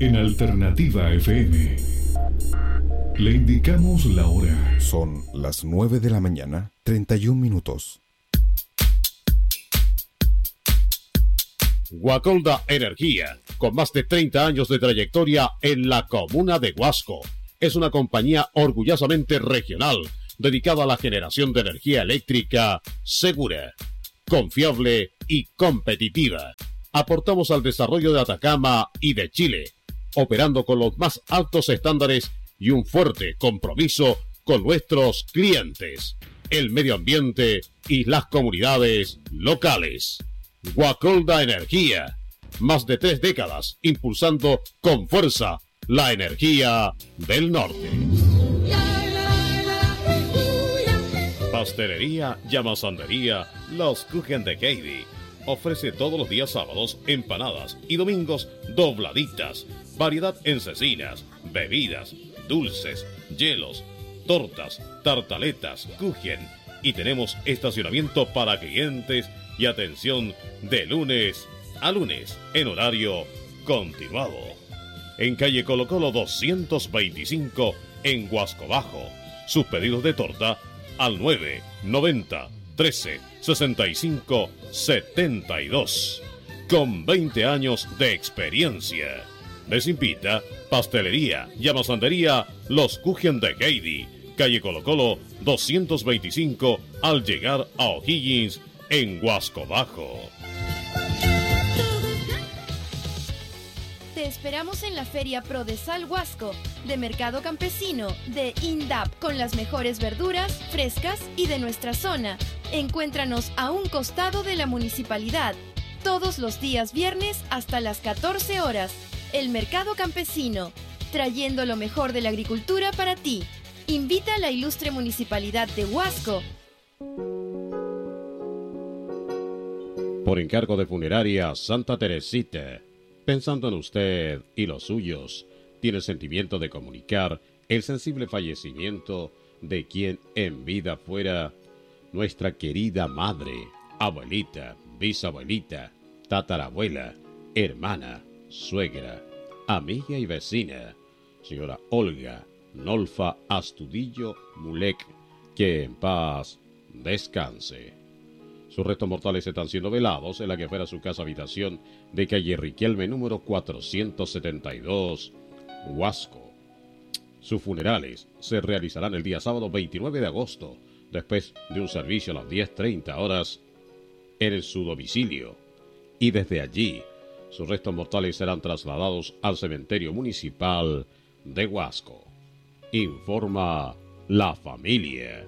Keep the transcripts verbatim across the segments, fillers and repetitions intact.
en Alternativa F M. Le indicamos la hora. Son las nueve de la mañana, treinta y un minutos. Guacolda Energía, con más de treinta años de trayectoria en la comuna de Huasco, es una compañía orgullosamente regional, dedicada a la generación de energía eléctrica segura, confiable y competitiva. Aportamos al desarrollo de Atacama y de Chile, operando con los más altos estándares y un fuerte compromiso con nuestros clientes, el medio ambiente y las comunidades locales. Guacolda Energía, más de tres décadas impulsando con fuerza la energía del norte. Pastelería y amasandería Los Kuchen de Heidi ofrece todos los días sábados empanadas y domingos dobladitas, variedad en cecinas, bebidas, dulces, hielos, tortas, tartaletas, kuchen, y tenemos estacionamiento para clientes y atención de lunes a lunes en horario continuado. En calle Colo Colo doscientos veinticinco en Huasco Bajo. Sus pedidos de torta al nueve noventa trece sesenta y cinco setenta y dos. Con veinte años de experiencia. Les invita Pastelería y Amasandería Los Kuchen de Heidi, calle Colo Colo doscientos veinticinco al llegar a O'Higgins en Huasco Bajo. Te esperamos en la Feria Prodesal Huasco, de Mercado Campesino, de INDAP, con las mejores verduras frescas y de nuestra zona. Encuéntranos a un costado de la municipalidad, todos los días viernes hasta las catorce horas. El Mercado Campesino, trayendo lo mejor de la agricultura para ti. Invita a la ilustre municipalidad de Huasco. Por encargo de Funeraria Santa Teresita, pensando en usted y los suyos, tiene sentimiento de comunicar el sensible fallecimiento de quien en vida fuera nuestra querida madre, abuelita, bisabuelita, tatarabuela, hermana, suegra, amiga y vecina, señora Olga Nolfa Astudillo Mulek, que en paz descanse. Sus restos mortales están siendo velados en la que fuera su casa habitación de calle Riquelme número cuatrocientos setenta y dos, Huasco. Sus funerales se realizarán el día sábado veintinueve de agosto, después de un servicio a las diez treinta horas en su domicilio, y desde allí sus restos mortales serán trasladados al cementerio municipal de Huasco. Informa la familia.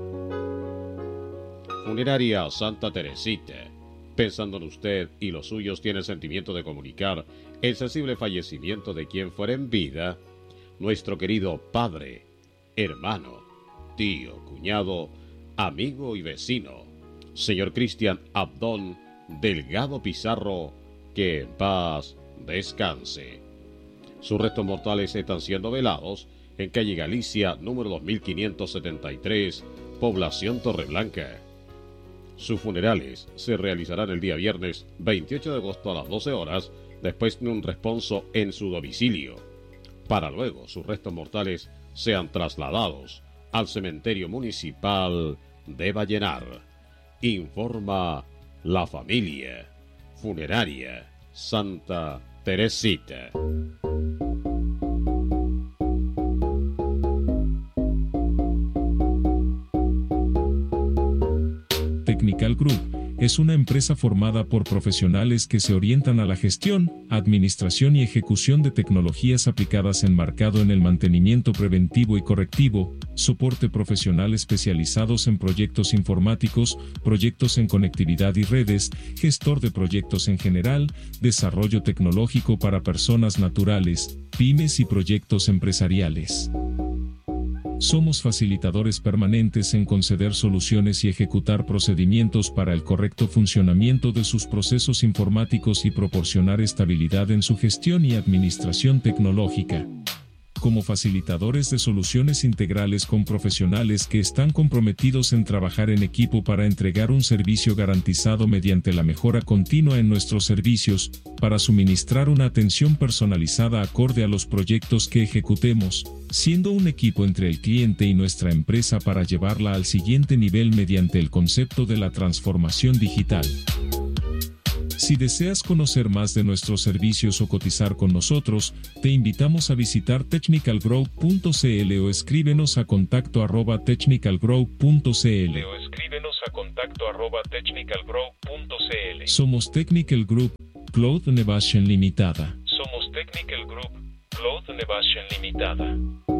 Funeraria Santa Teresita, pensando en usted y los suyos, tiene el sentimiento de comunicar el sensible fallecimiento de quien fuera en vida nuestro querido padre, hermano, tío, cuñado, amigo y vecino, señor Cristian Abdón Delgado Pizarro, que en paz descanse. Sus restos mortales están siendo velados en calle Galicia número dos mil quinientos setenta y tres, población Torreblanca. Sus funerales se realizarán el día viernes veintiocho de agosto a las doce horas, después de un responso en su domicilio, para luego sus restos mortales sean trasladados al cementerio municipal de Vallenar. Informa la familia. Funeraria Santa Teresita. Technical Group es una empresa formada por profesionales que se orientan a la gestión, administración y ejecución de tecnologías aplicadas enmarcado en el mantenimiento preventivo y correctivo, soporte profesional especializados en proyectos informáticos, proyectos en conectividad y redes, gestor de proyectos en general, desarrollo tecnológico para personas naturales, pymes y proyectos empresariales. Somos facilitadores permanentes en conceder soluciones y ejecutar procedimientos para el correcto funcionamiento de sus procesos informáticos y proporcionar estabilidad en su gestión y administración tecnológica. como facilitadores de soluciones integrales con profesionales que están comprometidos en trabajar en equipo para entregar un servicio garantizado mediante la mejora continua en nuestros servicios, para suministrar una atención personalizada acorde a los proyectos que ejecutemos, siendo un equipo entre el cliente y nuestra empresa para llevarla al siguiente nivel mediante el concepto de la transformación digital. Si deseas conocer más de nuestros servicios o cotizar con nosotros, te invitamos a visitar technical grow punto c l o escríbenos a contacto arroba technical grow punto c l o escríbenos a contacto arroba technical grow punto c l. Somos Technical Group, Cloud Innovation Limitada. Somos Technical Group, Cloud Innovation Limitada.